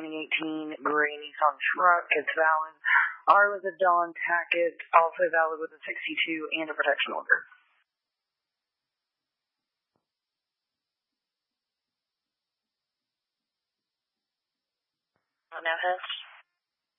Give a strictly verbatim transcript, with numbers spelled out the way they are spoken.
twenty eighteen gray Nissan truck. It's valid. R was a Dawn Tackett, also valid with a sixty-two and a protection order. No hits.